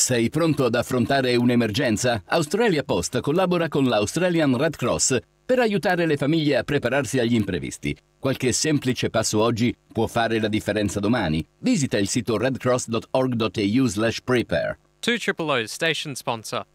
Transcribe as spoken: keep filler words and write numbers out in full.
Sei pronto ad affrontare un'emergenza? Australia Post collabora con l'Australian Red Cross per aiutare le famiglie a prepararsi agli imprevisti. Qualche semplice passo oggi può fare la differenza domani. Visita il sito redcross dot org dot a u slash prepare. two O O O station sponsor.